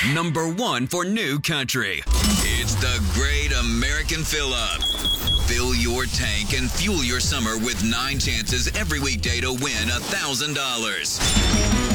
#1 for new country. It's the Great American Fill-Up. Fill your tank and fuel your summer with 9 chances every weekday to win $1,000.